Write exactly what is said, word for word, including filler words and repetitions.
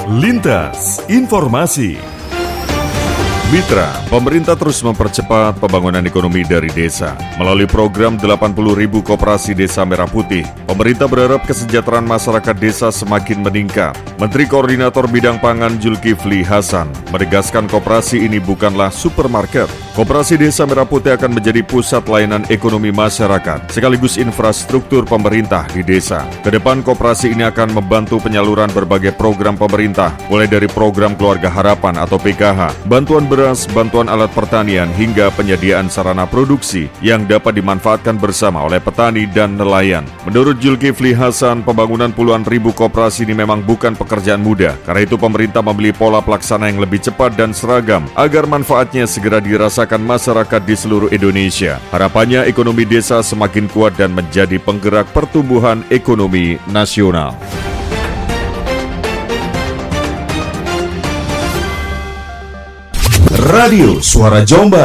Lintas Informasi. Mitra, pemerintah terus mempercepat pembangunan ekonomi dari desa. Melalui program delapan puluh ribu koperasi desa Merah Putih, pemerintah berharap kesejahteraan masyarakat desa semakin meningkat. Menteri Koordinator Bidang Pangan Zulkifli Hasan menegaskan koperasi ini bukanlah supermarket. Koperasi Desa Merah Putih akan menjadi pusat layanan ekonomi masyarakat, sekaligus infrastruktur pemerintah di desa. Kedepan koperasi ini akan membantu penyaluran berbagai program pemerintah, mulai dari program Keluarga Harapan atau P K H, bantuan beras, bantuan alat pertanian, hingga penyediaan sarana produksi yang dapat dimanfaatkan bersama oleh petani dan nelayan. Menurut Zulkifli Hasan, pembangunan puluhan ribu koperasi ini memang bukan pekerjaan mudah. Karena itu pemerintah memilih pola pelaksana yang lebih cepat dan seragam agar manfaatnya segera dirasakan masyarakat di seluruh Indonesia. Harapannya ekonomi desa semakin kuat dan menjadi penggerak pertumbuhan ekonomi nasional. Radio Suara Jombang.